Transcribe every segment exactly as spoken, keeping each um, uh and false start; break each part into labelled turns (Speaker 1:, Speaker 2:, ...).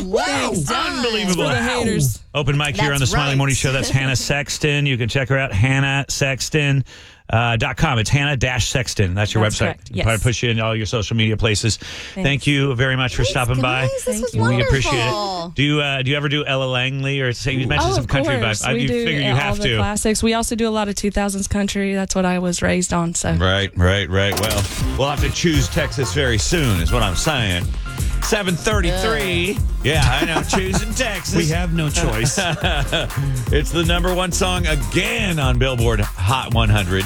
Speaker 1: Wow.
Speaker 2: Unbelievable.
Speaker 3: For the haters.
Speaker 2: Open mic here
Speaker 1: That's
Speaker 2: on the Smiley
Speaker 1: right.
Speaker 2: Morning Show. That's Hannah Sexton. You can check her out, hannah sexton dot com. It's Hannah Sexton. That's your
Speaker 3: That's
Speaker 2: website.
Speaker 3: correct.
Speaker 2: We'll probably
Speaker 3: Yes.
Speaker 2: push you in all your social media places. Thank you very much for stopping by.
Speaker 1: Guys, this was
Speaker 3: Thank you.
Speaker 2: We
Speaker 1: wonderful.
Speaker 2: appreciate it. Do you uh, do you ever do Ella Langley or say you mentioned
Speaker 3: Oh,
Speaker 2: some
Speaker 3: of
Speaker 2: country
Speaker 3: course.
Speaker 2: vibes? I
Speaker 3: We
Speaker 2: you
Speaker 3: do
Speaker 2: figure you
Speaker 3: all
Speaker 2: have
Speaker 3: the
Speaker 2: to.
Speaker 3: classics. We also do a lot of two thousands country. That's what I was raised on. So
Speaker 2: Right, right, right. Well, we'll have to choose Texas very soon, is what I'm saying. seven thirty-three. Yeah, I know. Choosing Texas.
Speaker 4: We have no choice.
Speaker 2: It's the number one song again on Billboard Hot one hundred.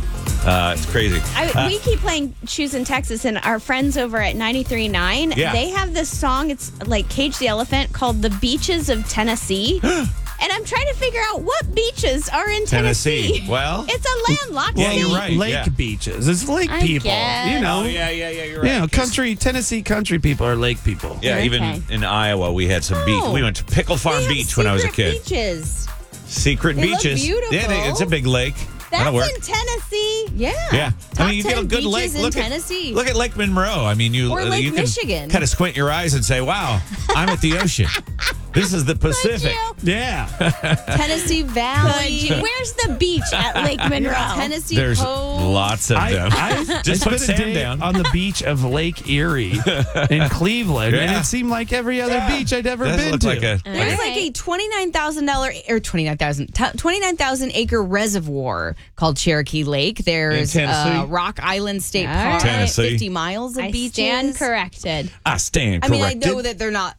Speaker 2: Uh, it's crazy.
Speaker 5: I,
Speaker 2: Uh,
Speaker 5: we keep playing Choose in Texas, and our friends over at ninety-three point nine,
Speaker 2: Yeah.
Speaker 5: they have this song, it's like Cage the Elephant, called The Beaches of Tennessee. And I'm trying to figure out what beaches are in Tennessee.
Speaker 2: Tennessee. Well,
Speaker 5: It's a landlocked
Speaker 2: Yeah,
Speaker 5: state.
Speaker 2: you're right.
Speaker 4: Lake
Speaker 2: yeah.
Speaker 4: beaches. It's lake
Speaker 5: I
Speaker 4: people.
Speaker 5: guess.
Speaker 4: You know.
Speaker 2: Oh, yeah, yeah, yeah, you're right.
Speaker 4: You know,
Speaker 2: 'Cause-
Speaker 4: country, Tennessee country people are lake people.
Speaker 2: Yeah,
Speaker 5: Okay.
Speaker 2: even in Iowa, we had some beach.
Speaker 1: Oh.
Speaker 2: We went to Pickle Farm
Speaker 1: They have
Speaker 2: Beach when I was a
Speaker 1: secret
Speaker 2: kid.
Speaker 1: Beaches.
Speaker 2: Secret
Speaker 1: They look
Speaker 2: beaches.
Speaker 1: beautiful.
Speaker 2: Yeah, they, it's a big lake.
Speaker 1: That's
Speaker 2: That'll work.
Speaker 1: in Tennessee. Yeah.
Speaker 2: Yeah,
Speaker 1: Top
Speaker 2: I mean, you get a
Speaker 1: ten
Speaker 2: good
Speaker 1: beaches
Speaker 2: lake.
Speaker 1: in
Speaker 2: Look
Speaker 1: Tennessee.
Speaker 2: at look at Lake Monroe. I mean, you
Speaker 1: Or
Speaker 2: uh,
Speaker 1: Lake
Speaker 2: you can
Speaker 1: Michigan.
Speaker 2: kind of squint your eyes and say, "Wow, I'm at the ocean. This is the Pacific."
Speaker 4: Yeah.
Speaker 1: Tennessee Valley.
Speaker 5: Good. Where's the beach at Lake Monroe?
Speaker 1: Tennessee
Speaker 2: There's
Speaker 1: Cove.
Speaker 2: lots of
Speaker 4: I,
Speaker 2: them.
Speaker 4: I
Speaker 2: Just
Speaker 4: I
Speaker 2: put
Speaker 4: spent a
Speaker 2: sand
Speaker 4: day
Speaker 2: down.
Speaker 4: on the beach of Lake Erie in Cleveland, and
Speaker 2: Yeah.
Speaker 4: it seemed like every other beach I'd ever
Speaker 2: Does
Speaker 4: been
Speaker 2: look
Speaker 4: to.
Speaker 2: like a
Speaker 1: There's
Speaker 5: All
Speaker 1: like a
Speaker 5: right.
Speaker 1: twenty-nine thousand dollars or twenty-nine thousand twenty-nine thousand acre reservoir called Cherokee Lake. There's
Speaker 2: In Tennessee?
Speaker 1: uh, Rock Island State
Speaker 5: All
Speaker 1: Park,
Speaker 5: right.
Speaker 2: Tennessee.
Speaker 1: fifty miles of
Speaker 5: I
Speaker 1: beaches.
Speaker 5: stand corrected.
Speaker 2: I stand
Speaker 1: I mean,
Speaker 2: corrected.
Speaker 1: I know that they're not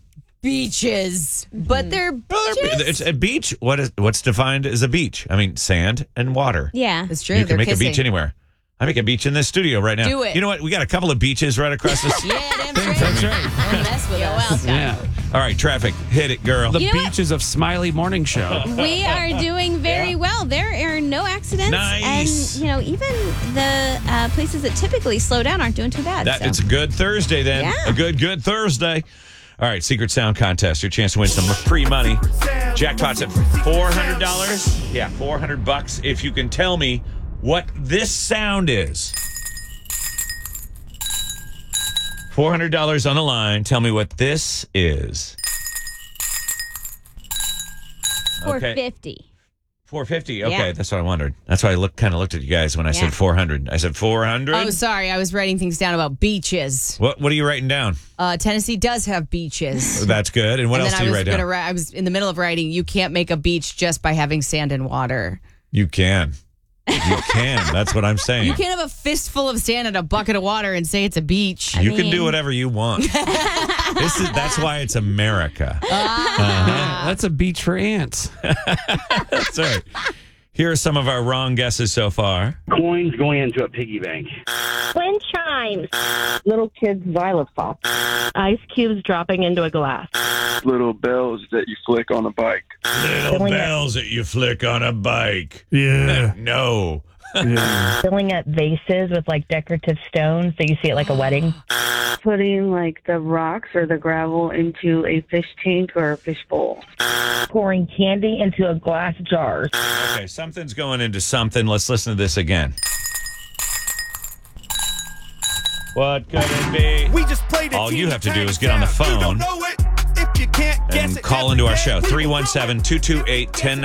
Speaker 1: beaches, but they're
Speaker 2: Well, they're-
Speaker 1: beaches.
Speaker 2: it's a beach. What is what's defined as a beach? I mean, sand and water.
Speaker 5: Yeah.
Speaker 1: That's true.
Speaker 2: You can
Speaker 1: They're
Speaker 2: make
Speaker 1: kissing.
Speaker 2: a beach anywhere. I make a beach in this studio right now.
Speaker 1: Do it.
Speaker 2: You know what? We got a couple of beaches right across this.
Speaker 1: Yeah, damn straight.
Speaker 4: That's right.
Speaker 1: Don't mess with
Speaker 5: You're
Speaker 1: us.
Speaker 5: welcome.
Speaker 4: Yeah.
Speaker 2: All right, traffic. Hit it, girl.
Speaker 4: The
Speaker 5: You know what?
Speaker 4: beaches of Smiley Morning Show.
Speaker 5: We are doing very well. There are no accidents.
Speaker 2: Nice.
Speaker 5: And, you know, even the uh, places that typically slow down aren't doing too bad.
Speaker 2: That,
Speaker 5: so.
Speaker 2: It's a good Thursday then.
Speaker 5: Yeah.
Speaker 2: A good, good Thursday. All right, Secret Sound Contest. Your chance to win some free money. Jackpot's at four hundred dollars. Yeah, four hundred bucks if you can tell me what this sound is. four hundred dollars on the line. Tell me what this is.
Speaker 5: four fifty.
Speaker 2: four fifty. Okay,
Speaker 5: Yeah.
Speaker 2: that's what I wondered. That's why I look kind of looked at you guys when I
Speaker 5: Yeah.
Speaker 2: said four hundred. I said four hundred.
Speaker 1: Oh, sorry. I was writing things down about beaches.
Speaker 2: What What are you writing down?
Speaker 1: Uh, Tennessee does have beaches.
Speaker 2: That's good. And what
Speaker 1: and
Speaker 2: else
Speaker 1: then
Speaker 2: do
Speaker 1: I
Speaker 2: you
Speaker 1: was
Speaker 2: write down?
Speaker 1: gonna write, I was in the middle of writing, you can't make a beach just by having sand and water.
Speaker 2: You can. You can. That's what I'm saying.
Speaker 1: You can't have a fistful of sand and a bucket of water and say it's a beach.
Speaker 2: You can do
Speaker 5: mean-
Speaker 2: whatever you want. This is that's why it's America.
Speaker 4: Yeah, that's a beach for ants.
Speaker 2: That's right. Here are some of our wrong guesses so far.
Speaker 6: Coins going into a piggy bank.
Speaker 7: Wind chimes.
Speaker 8: Little kids' xylophone.
Speaker 7: Ice cubes dropping into a glass.
Speaker 6: Little bells that you flick on a bike.
Speaker 2: Little bells that you flick on a bike.
Speaker 4: Yeah.
Speaker 2: No.
Speaker 8: Filling up vases with like decorative stones so you see it like a wedding.
Speaker 7: Putting like the rocks or the gravel into a fish tank or a fish bowl.
Speaker 8: Pouring candy into a glass jar.
Speaker 2: Okay, something's going into something. Let's listen to this again. What could it be?
Speaker 9: We just played
Speaker 2: All you have to do is get on the phone
Speaker 9: You don't know it if you can't guess
Speaker 2: and
Speaker 9: it
Speaker 2: call
Speaker 9: every
Speaker 2: into our
Speaker 9: day.
Speaker 2: show.
Speaker 9: We
Speaker 2: three one seven, two two eight, one